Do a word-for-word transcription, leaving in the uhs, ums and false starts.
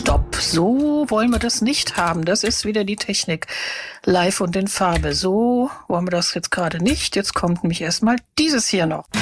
Stopp, so wollen wir das nicht haben. Das ist wieder die Technik live und in Farbe. So wollen wir das jetzt gerade nicht. Jetzt kommt nämlich erstmal dieses hier noch.